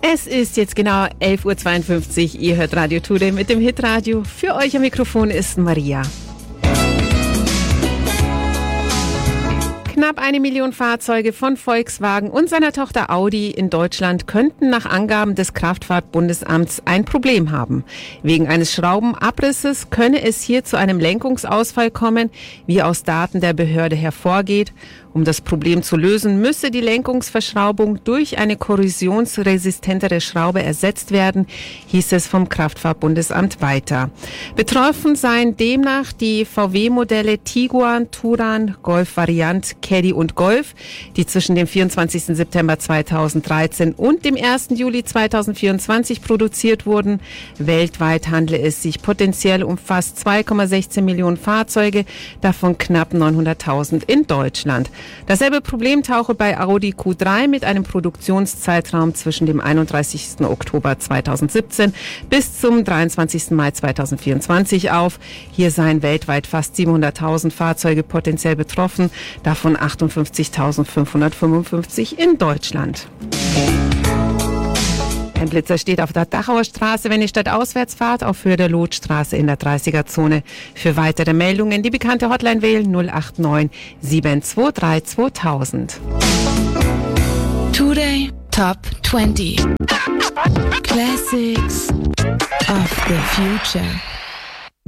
Es ist jetzt genau 11.52 Uhr. Ihr hört Radio Today mit dem Hitradio. Für euch am Mikrofon ist Maria. Knapp 1 Million Fahrzeuge von Volkswagen und seiner Tochter Audi in Deutschland könnten nach Angaben des Kraftfahrtbundesamts ein Problem haben. Wegen eines Schraubenabrisses könne es hier zu einem Lenkungsausfall kommen, wie aus Daten der Behörde hervorgeht. Um das Problem zu lösen, müsse die Lenkungsverschraubung durch eine korrosionsresistentere Schraube ersetzt werden, hieß es vom Kraftfahrtbundesamt weiter. Betroffen seien demnach die VW-Modelle Tiguan, Touran, Golf Variant, Caddy und Golf, die zwischen dem 24. September 2013 und dem 1. Juli 2024 produziert wurden. Weltweit handle es sich potenziell um fast 2,16 Millionen Fahrzeuge, davon knapp 900.000 in Deutschland. Dasselbe Problem tauche bei Audi Q3 mit einem Produktionszeitraum zwischen dem 31. Oktober 2017 bis zum 23. Mai 2024 auf. Hier seien weltweit fast 700.000 Fahrzeuge potenziell betroffen, davon 58.555 in Deutschland. Ein Blitzer steht auf der Dachauer Straße, wenn ihr stadtauswärts fahrt, auf Höhe der Lotstraße in der 30er-Zone. Für weitere Meldungen die bekannte Hotline wählen 089 723 2000. Today Top 20 Classics of the Future.